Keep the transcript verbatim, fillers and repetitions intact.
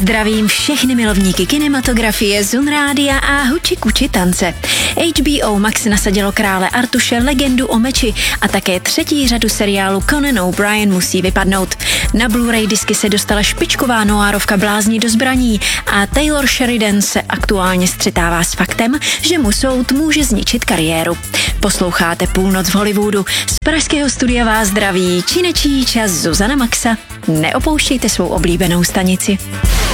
Zdravím všechny milovníky kinematografie, Zun Rádia a huči kuči tance. H B O Max nasadilo krále Artuše, legendu o meči a také třetí řadu seriálu Conan O'Brien musí vypadnout. Na Blu-ray disky se dostala špičková noárovka Blázni do zbraní a Taylor Sheridan se aktuálně střetává s faktem, že mu soud může zničit kariéru. Posloucháte Půlnoc v Hollywoodu. Z pražského studia vás zdraví činečí čas Zuzana Maxa. Neopouštějte svou oblíbenou stanici.